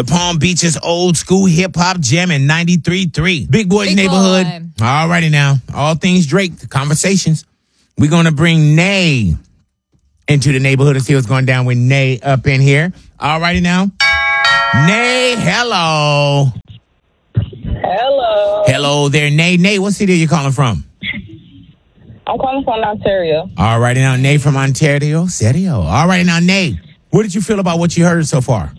The Palm Beaches old school hip hop jam in 93.3. Big Boy's Big Neighborhood. Boy. All righty now. All things Drake, the conversations. We're going to bring Nay into the neighborhood and see what's going down with Nay up in here. All righty now. Nay, hello. Hello. Hello there, Nay. Nay, what city are you calling from? I'm calling from Ontario. All righty now, Nay from Ontario. Serio. All righty now, Nay. What did you feel about what you heard so far?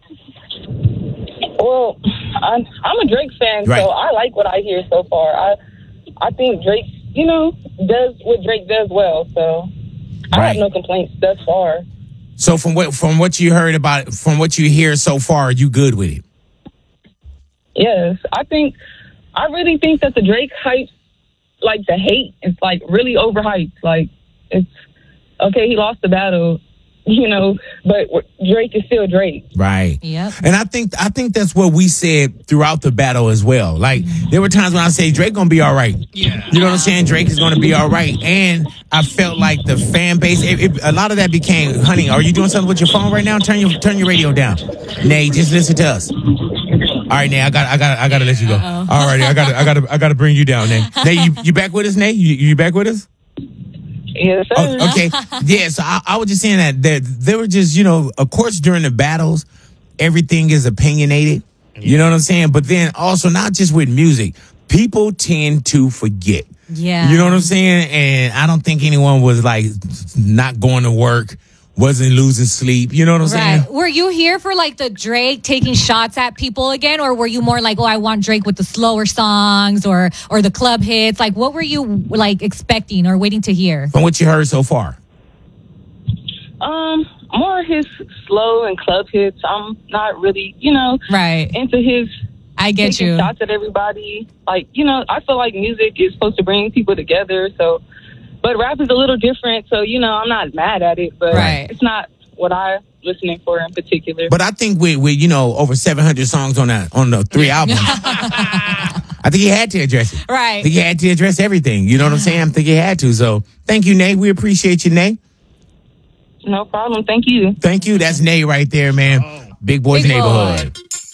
Well, I'm a Drake fan, Right. so I like what I hear so far. I think Drake, does what Drake does well, so I Right. have no complaints thus far. So from what you heard about it, from what you hear so far, you good with it? Yes, I really think that the Drake hype, like the hate, is like really overhyped. Like, it's okay, he lost the battle, but Drake is still Drake. Right. Yep. And I think that's what we said throughout the battle as well. Like, there were times when I say Drake gonna be all right. Yeah. You know what I'm saying? Drake is gonna be all right. And I felt like the fan base, a lot of that became, honey, are you doing something with your phone right now? Turn your radio down. Nay, just listen to us. All right, Nay, I gotta let you go. Uh-oh. All right, I gotta bring you down, Nay. Nay, you back with us, Nay? You back with us? Yes, sir. Oh, okay. Yeah, so I was just saying that there were just, of course, during the battles, everything is opinionated. You know what I'm saying? But then also, not just with music, people tend to forget. Yeah. You know what I'm saying? And I don't think anyone was like not going to work, wasn't losing sleep. You know what I'm saying? Right. Were you here for like the Drake taking shots at people again, or were you more like, oh, I want Drake with the slower songs or the club hits? Like, what were you like expecting or waiting to hear? From what you heard so far. More his slow and club hits. I'm not really, Right. into his I get taking you. shots at everybody. Like, I feel like music is supposed to bring people together. So, but rap is a little different. So, I'm not mad at it, but Right. it's not what I'm listening for in particular. But I think with over 700 songs on the 3 albums, I think he had to address it. Right. I think he had to address everything. You know what I'm saying? I think he had to. So thank you, Nay. We appreciate you, Nay. No problem. Thank you. Thank you. That's Nay right there, man. Big Boy's Big Boy. Neighborhood.